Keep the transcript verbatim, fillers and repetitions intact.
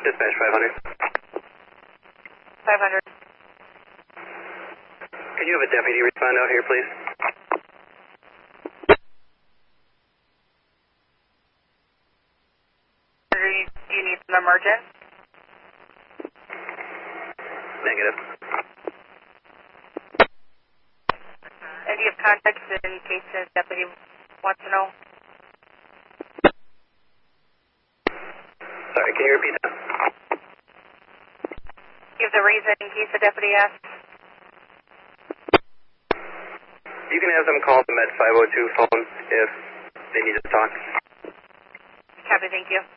Dispatch five hundred. five hundred. Could you have a deputy respond out here, please? Do you, do you need an emergent? Negative. And do you have context in case the deputy wants to know? Sorry, can you repeat that? Give the reason in case the deputy asks. You can have them call the Med five oh two phone if they need to talk. Copy, thank you.